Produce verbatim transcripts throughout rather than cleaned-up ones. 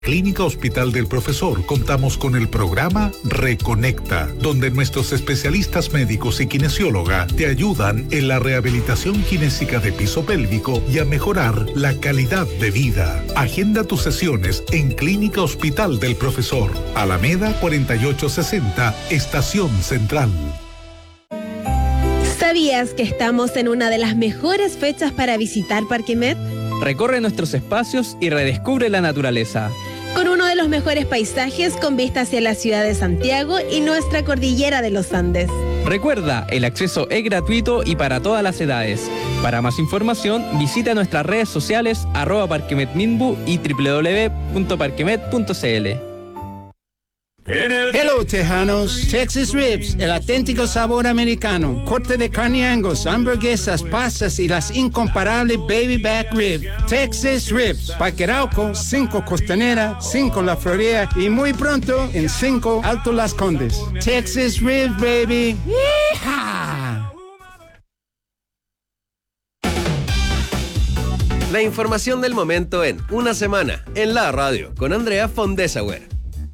Clínica Hospital del Profesor contamos con el programa Reconecta, donde nuestros especialistas médicos y kinesióloga te ayudan en la rehabilitación kinésica de piso pélvico y a mejorar la calidad de vida. Agenda tus sesiones en Clínica Hospital del Profesor, Alameda cuarenta y ocho sesenta, Estación Central. ¿Sabías que estamos en una de las mejores fechas para visitar Parque Met? Recorre nuestros espacios y redescubre la naturaleza. Con uno de los mejores paisajes con vista hacia la ciudad de Santiago y nuestra cordillera de los Andes. Recuerda, el acceso es gratuito y para todas las edades. Para más información, visita nuestras redes sociales arroba parquemetminbu y doble u doble u doble u punto parquemet punto c l. Hello, Tejanos. Texas Ribs, el auténtico sabor americano. Corte de carne Angus, hamburguesas, pastas y las incomparables Baby Back Rib. Texas Ribs, Parque Arauco, cinco Costanera, cinco La Florida y muy pronto en cinco Alto Las Condes. Texas Ribs, baby. ¡Yeehaw! La información del momento en Una Semana, en la radio, con Andrea Fondesauer.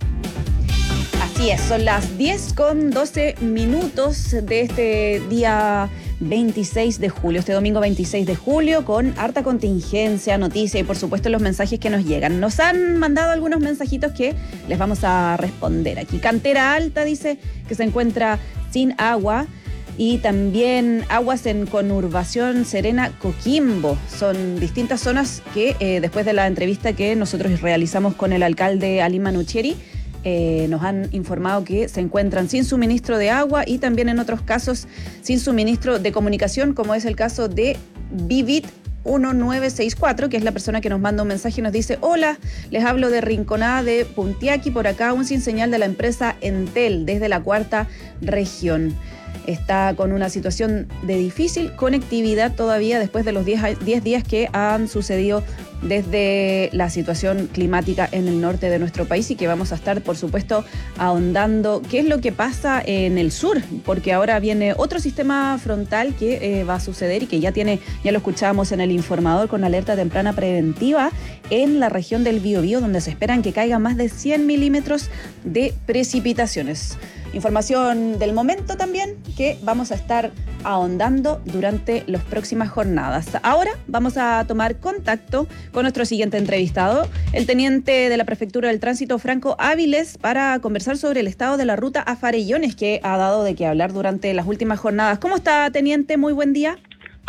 Así es, son las diez con doce minutos de este día veintiséis de julio, este domingo veintiséis de julio, con harta contingencia, noticia y por supuesto los mensajes que nos llegan. Nos han mandado algunos mensajitos que les vamos a responder aquí. Cantera Alta dice que se encuentra sin agua y también aguas en conurbación Serena Coquimbo. Son distintas zonas que eh, después de la entrevista que nosotros realizamos con el alcalde Ali Manucheri, Eh, nos han informado que se encuentran sin suministro de agua y también en otros casos sin suministro de comunicación, como es el caso de Vivit uno nueve seis cuatro, que es la persona que nos manda un mensaje y nos dice: hola, les hablo de Rinconada de Puntiaqui, por acá un sin señal de la empresa Entel desde la cuarta región. Está con una situación de difícil conectividad todavía después de los diez días que han sucedido desde la situación climática en el norte de nuestro país y que vamos a estar, por supuesto, ahondando qué es lo que pasa en el sur, porque ahora viene otro sistema frontal que eh, va a suceder y que ya tiene, ya lo escuchábamos en el informador con alerta temprana preventiva en la región del Biobío, donde se esperan que caigan más de cien milímetros de precipitaciones. Información del momento también que vamos a estar ahondando durante las próximas jornadas. Ahora vamos a tomar contacto con nuestro siguiente entrevistado, el teniente de la Prefectura del Tránsito, Franco Áviles, para conversar sobre el estado de la ruta a Farellones, que ha dado de qué hablar durante las últimas jornadas. ¿Cómo está, teniente? Muy buen día.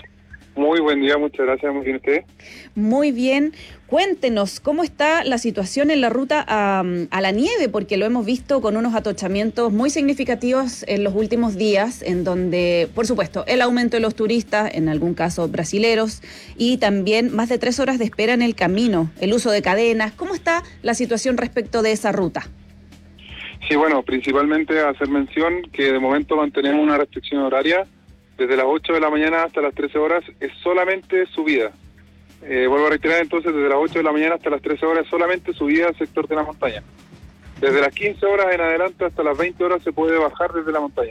Muy buen día, muchas gracias. Muy bien, ¿usted? Muy bien. Cuéntenos, ¿cómo está la situación en la ruta a, a la nieve? Porque lo hemos visto con unos atochamientos muy significativos en los últimos días, en donde, por supuesto, el aumento de los turistas, en algún caso brasileros, y también más de tres horas de espera en el camino, el uso de cadenas. ¿Cómo está la situación respecto de esa ruta? Sí, bueno, principalmente hacer mención que de momento mantenemos una restricción horaria desde las ocho de la mañana hasta las trece horas, es solamente subida. Eh, vuelvo a reiterar entonces, desde las ocho de la mañana hasta las trece horas solamente subida al sector de la montaña. Desde las quince horas en adelante hasta las veinte horas se puede bajar desde la montaña.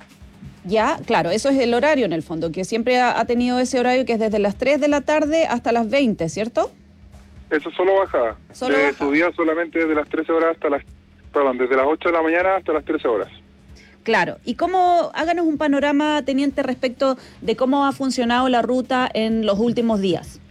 Ya, claro, eso es el horario en el fondo, que siempre ha, ha tenido ese horario que es desde las tres de la tarde hasta las veinte, ¿cierto? Eso es solo bajada. Solo de bajada. Subida solamente desde las trece horas hasta las, perdón, desde las ocho de la mañana hasta las trece horas. Claro, y cómo, háganos un panorama, teniente, respecto de cómo ha funcionado la ruta en los últimos días.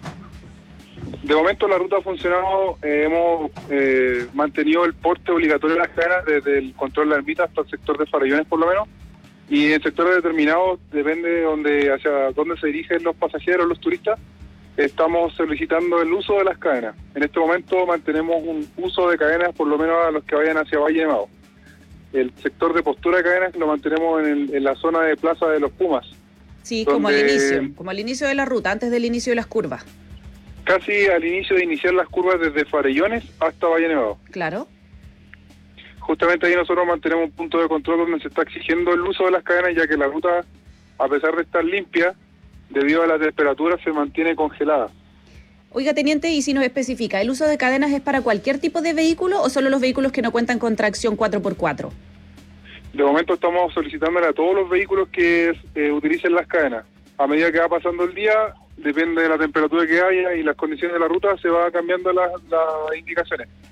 De momento la ruta ha funcionado, eh, hemos eh, mantenido el porte obligatorio de las cadenas desde el control de la ermita hasta el sector de Farellones por lo menos, y en sectores determinados, depende de donde, hacia dónde se dirigen los pasajeros, los turistas, estamos solicitando el uso de las cadenas. En este momento mantenemos un uso de cadenas por lo menos a los que vayan hacia Valle de Mao. El sector de postura de cadenas lo mantenemos en, el, en la zona de Plaza de los Pumas. Sí, donde, como al inicio, como al inicio de la ruta, antes del inicio de las curvas. Casi al inicio de iniciar las curvas desde Farellones hasta Valle Nevado. Claro. Justamente ahí nosotros mantenemos un punto de control donde se está exigiendo el uso de las cadenas, ya que la ruta, a pesar de estar limpia, debido a la temperatura se mantiene congelada. Oiga, teniente, y si nos especifica, ¿el uso de cadenas es para cualquier tipo de vehículo o solo los vehículos que no cuentan con tracción cuatro por cuatro? De momento estamos solicitándole a todos los vehículos que eh, utilicen las cadenas. A medida que va pasando el día, depende de la temperatura que haya y las condiciones de la ruta, se va cambiando las, las indicaciones.